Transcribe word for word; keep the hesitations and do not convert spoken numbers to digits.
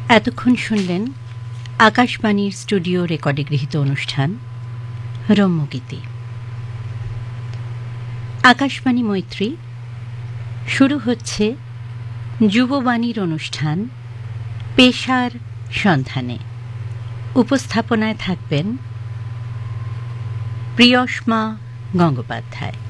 এতক্ষণ শুনলেন আকাশবাণীর স্টুডিও রেকর্ডে গৃহীত অনুষ্ঠান রম্যগীতি। আকাশবাণী মৈত্রী শুরু হচ্ছে যুববাণীর অনুষ্ঠান পেশার সন্ধানে। উপস্থাপনায় থাকবেন প্রিয়সমা গঙ্গোপাধ্যায়।